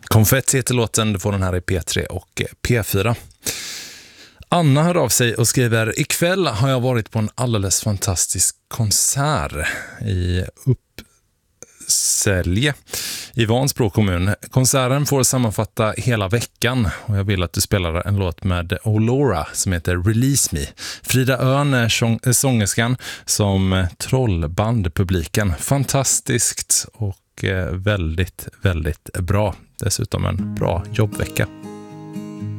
Konfetti heter låten, du får den här i P3 och P4. Anna hör av sig och skriver: ikväll har jag varit på en alldeles fantastisk konsert i Uppsälje i Vansbro kommun. Konserten får sammanfatta hela veckan och jag vill att du spelar en låt med Olora som heter Release Me. Frida Örn är sångerskan som trollband publiken. Fantastiskt och väldigt, väldigt bra. Dessutom en bra jobbvecka.